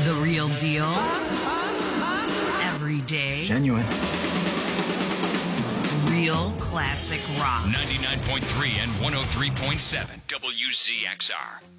The real deal. Every day. It's genuine. Real classic rock. 99.3 and 103.7 WZXR.